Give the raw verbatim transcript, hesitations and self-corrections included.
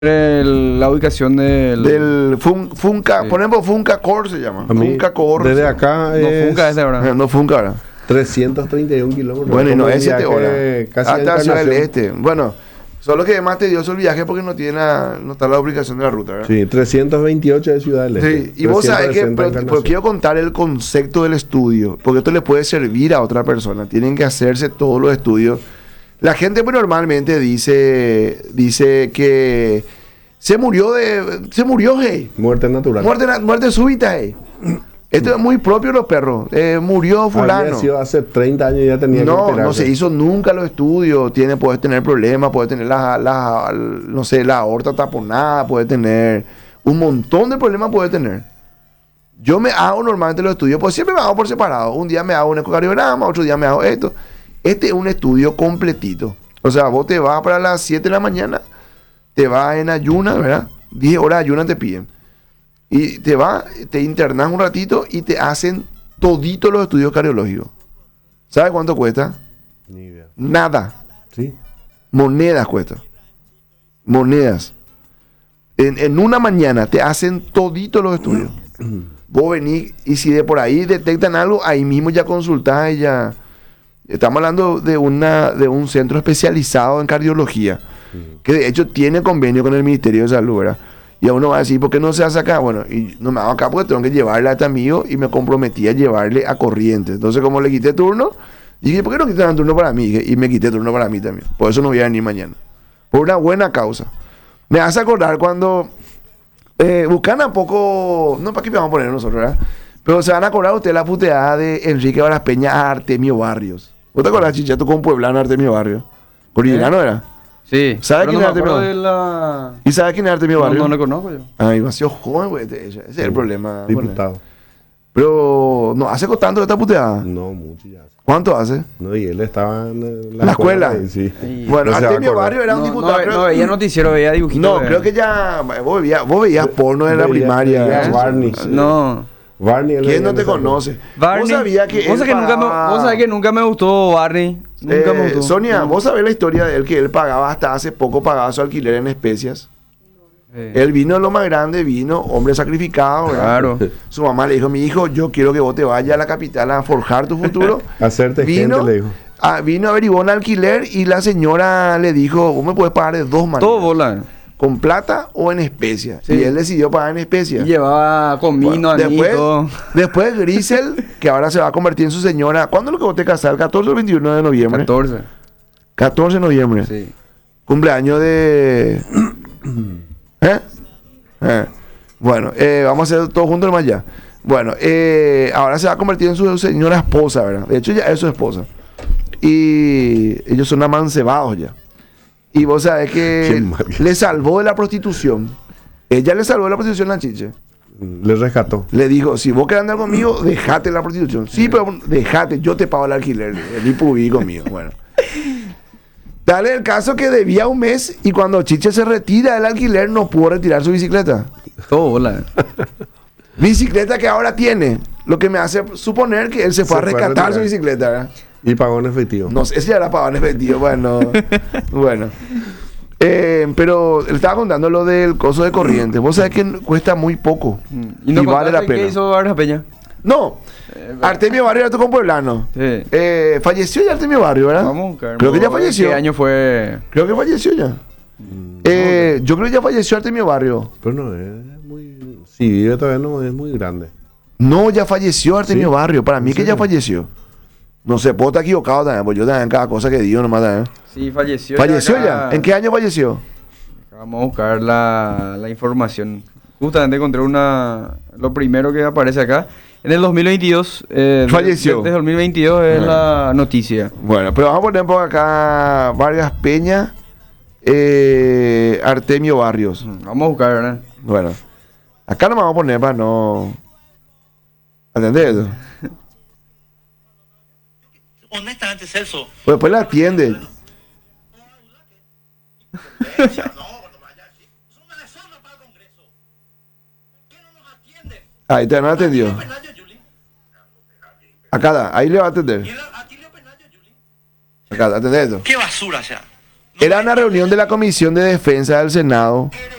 el- la ubicación del... Del Fun- Funka, Sí. ponemos Funka Core se llama. A mí, Funka Core. desde se acá No, es Funka es de verdad. llama. No Funka, ¿verdad? trescientos treinta y uno kilómetros. Bueno, y no Como es siete viaje horas. Casi Hasta a Ciudad del Encarnación. Este. Bueno, solo que más tedioso el viaje porque no tiene la, no está la ubicación de la ruta, ¿verdad? Sí, trescientos veintiocho de Ciudad del Este. Sí, y vos sabés que, trescientos sesenta pero, Encarnación. pero quiero contar el concepto del estudio, porque esto le puede servir a otra persona. Tienen que hacerse todos los estudios. La gente pues, normalmente dice, dice que se murió de, se murió, hey. Muerte natural. Muerte, na- muerte súbita, hey. Esto es muy propio de los perros. Eh, murió fulano. Había sido hace treinta años y ya tenía que No, no enterarse. se hizo nunca los estudios. Tiene, puedes tener problemas, puedes tener la, la, no sé, la aorta taponada, puedes tener un montón de problemas, puedes tener. Yo me hago normalmente los estudios, pues siempre me hago por separado. Un día me hago un ecocardiograma, otro día me hago esto. Este es un estudio completito. O sea, vos te vas para las siete de la mañana, te vas en ayunas, ¿verdad? diez horas de ayunas te piden. Y te vas, te internas un ratito y te hacen toditos los estudios cardiológicos. ¿Sabes cuánto cuesta? Ni idea. Nada. Sí. Monedas cuesta. Monedas. En, en una mañana te hacen toditos los estudios. Vos venís y si de por ahí detectan algo, ahí mismo ya consultás y ya. Estamos hablando de, una, de un centro especializado en cardiología, que de hecho tiene convenio con el Ministerio de Salud, ¿verdad? Y a uno va a decir, ¿por qué no se hace acá? Bueno, y no me hago acá porque tengo que llevarle a este amigo y me comprometí a llevarle a Corrientes. Entonces, como le quité turno, dije, ¿por qué no quitan turno para mí? Y me quité turno para mí también. Por eso no voy a venir mañana. Por una buena causa. Me hace acordar cuando eh, buscan a poco, no, ¿para qué vamos a poner nosotros, verdad? Pero se van a acordar ustedes la puteada de Enrique Varas Peña a Artemio Barrios. ¿Vos te acordás, Chicha? Tú con Pueblano Artemio Barrios. Cordillerano era. Sí. ¿Sabe pero quién no es me acuerdo Artemio? de la... ¿Y sabes quién es Artemio No, Barrios? no le conozco yo. Ay, demasiado joven, güey. Ese ese es el problema. con él. Diputado. Pero, no, ¿hace tanto esta puteada? No, mucho ya. ¿Cuánto hace? No, y él estaba en ¿La escuela? y Sí. Ay. Bueno, No se va a Artemio acordar. Barrios era un No, diputado. no, creo- no veía noticiero, veía dibujitos. No, veía. creo que ya. Vos veías, vos veías porno en la Veía- primaria. veía Eso. Barney. No. Barney. él ¿Quién veía no en te esa conoce? Barney. ¿Vos sabías que vos él sabés que nunca me, pagaba- vos sabés que nunca me gustó Barney. Nunca me Eh, gustó. Sonia, No. vos sabés la historia de él, que él pagaba hasta hace poco, pagaba su alquiler en especias. Eh, Él vino de lo más grande, vino hombre sacrificado, ¿verdad? Claro. Su mamá le dijo, mi hijo, yo quiero que vos te vayas a la capital a forjar tu futuro. Hacerte vino, gente, le dijo. a- vino, averiguó un alquiler y la señora le dijo, vos me puedes pagar de dos maneras. Todo bola. Con plata o en especias. Sí. Y él decidió pagar en Y especias. llevaba comino, Bueno, después, anito. después Grisel, que ahora se va a convertir en su señora. ¿Cuándo es lo que vos te casás? ¿El catorce o el veintiuno de noviembre? catorce. catorce de noviembre. Sí. Cumpleaños de... ¿Eh? Eh. Bueno, eh, vamos a hacer todo juntos nomás ya. Bueno, eh, ahora se va a convertir en su señora esposa, ¿verdad? De hecho, ya es su esposa. Y ellos son amancebados ya. Y vos sabés Qué que mal. le salvó de la prostitución. Ella le salvó de la prostitución a la chiche. Le rescató. Le dijo, si vos querés andar conmigo, dejate la prostitución. Sí, pero dejate, yo te pago el alquiler. Vení por vivir conmigo. Bueno. Dale el caso que debía un mes y cuando Chiche se retira del alquiler no pudo retirar su bicicleta. Todo bola. Bicicleta que ahora tiene. Lo que me hace suponer que él se fue Se a fue a rescatar retirar. su bicicleta, ¿verdad? Y pagó en efectivo. No sé si ya era pagado en efectivo. Bueno, bueno. Eh, pero él estaba contando lo del coso de corriente. Vos sabés que cuesta muy poco. ¿Y no Y vale la contaste pena. qué hizo Vargas Peña? No, Eh, Artemio Barrio era tu compueblano. Sí. Eh, falleció ya Artemio Barrio, ¿verdad? Vamos a buscar. Creo que ya ¿Qué falleció. año fue? Creo que falleció ya. Eh, yo creo que ya falleció Artemio Barrio. Pero no, es muy... Si vive todavía no, es muy grande. No, ya falleció Artemio ¿Sí? Barrio. Para mí ¿En que ya serio? falleció. No sé, puedo estar equivocado también, pues yo también cada cosa que digo nomás también. Sí, falleció. ¿Falleció acá. ya? ¿En qué año falleció? Vamos a buscar la, la información. Justamente encontré una... Lo primero que aparece acá. En el dos mil veintidós. Eh, Falleció. Desde dos mil veintidós es la noticia. Bueno, pero vamos a poner por acá Vargas Peña, eh, Artemio Barrios. Vamos a buscar, ¿verdad? Bueno, acá no me vamos a poner para no... ¿Entendés eso? Honestamente, Celso, Pues después la atiende. es una deshonra para el Congreso. ¿Por qué no nos atienden? Ahí te no atendió. Aquí Leo Penayo, Yuli. Acá da, ahí le va a atender. Y él- aquí Leo Penayo, Yuli. Acá, atender eso. Qué basura, o sea. Era una reunión de la Comisión de Defensa del Senado